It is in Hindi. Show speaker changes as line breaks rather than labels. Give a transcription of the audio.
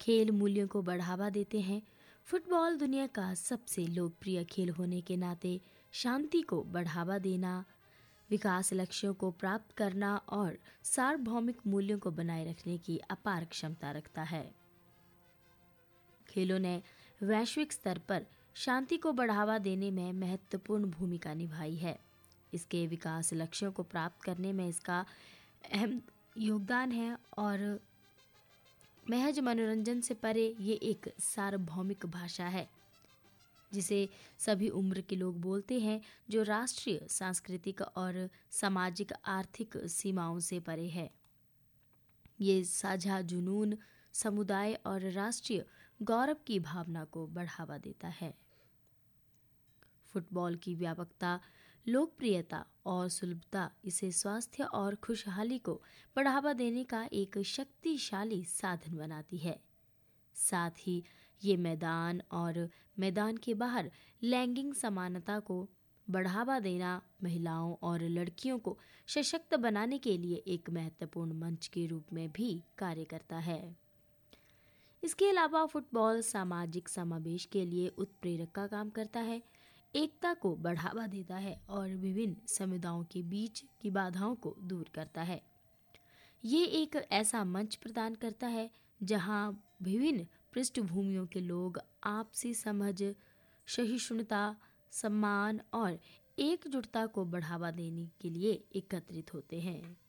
खेल मूल्यों को बढ़ावा देते हैं। फुटबॉल दुनिया का सबसे लोकप्रिय खेल होने के नाते शांति को बढ़ावा देना, विकास लक्ष्यों को प्राप्त करना और सार्वभौमिक मूल्यों को बनाए रखने की अपार क्षमता रखता है। खेलों ने वैश्विक स्तर पर शांति को बढ़ावा देने में महत्वपूर्ण भूमिका निभाई है। इसके विकास लक्ष्यों को प्राप्त करने में इसका अहम योगदान है और महज मनोरंजन से परे ये एक सार्वभौमिक भाषा है जिसे सभी उम्र के लोग बोलते हैं, जो राष्ट्रीय, सांस्कृतिक और सामाजिक आर्थिक सीमाओं से परे है। ये साझा जुनून, समुदाय और राष्ट्रीय गौरव की भावना को बढ़ावा देता है। फुटबॉल की व्यापकता, लोकप्रियता और सुलभता इसे स्वास्थ्य और खुशहाली को बढ़ावा देने का एक शक्तिशाली साधन बनाती है। साथ ही ये मैदान और मैदान के बाहर लैंगिक समानता को बढ़ावा देना, महिलाओं और लड़कियों को सशक्त बनाने के लिए एक महत्वपूर्ण मंच के रूप में भी कार्य करता है। इसके अलावा फुटबॉल सामाजिक समावेश के लिए उत्प्रेरक का काम करता है, एकता को बढ़ावा देता है और विभिन्न समुदायों के बीच की बाधाओं को दूर करता है। ये एक ऐसा मंच प्रदान करता है जहां विभिन्न पृष्ठभूमियों के लोग आपसी समझ, सहिष्णुता, सम्मान और एकजुटता को बढ़ावा देने के लिए एकत्रित होते हैं।